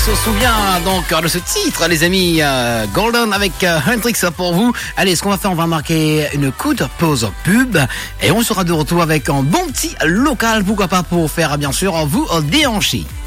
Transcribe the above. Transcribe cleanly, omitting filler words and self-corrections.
On se souvient donc de ce titre, les amis, Golden avec Hendrix pour vous. Allez, ce qu'on va faire, on va marquer une courte pause pub et on sera de retour avec un bon petit local, pourquoi pas, pour faire bien sûr vous déhancher.